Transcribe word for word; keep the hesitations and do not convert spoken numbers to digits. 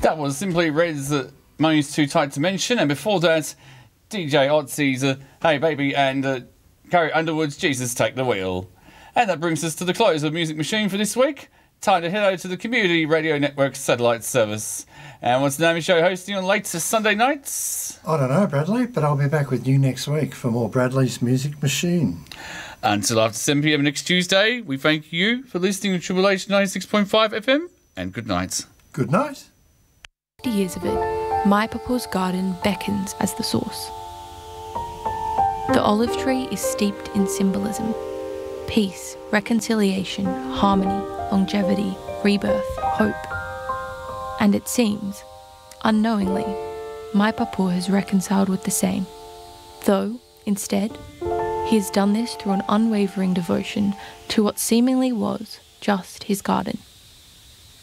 That was Simply Red's uh, Money's Too Tight to Mention, and before that, D J Otzi's uh, Hey Baby and uh, Carrie Underwood's Jesus Take the Wheel. And that brings us to the close of Music Machine for this week. Time to head over to the Community Radio Network satellite service. And what's the name of the show hosting on late Sunday nights? I don't know, Bradley, but I'll be back with you next week for more Bradley's Music Machine. Until after seven p.m. next Tuesday, we thank you for listening to Triple H ninety-six point five F M, and good night. Good night. fifty years of it, My Papa's garden beckons as the source. The olive tree is steeped in symbolism. Peace, reconciliation, harmony, longevity, rebirth, hope. And it seems, unknowingly, My Papa has reconciled with the same. Though, instead, he has done this through an unwavering devotion to what seemingly was just his garden.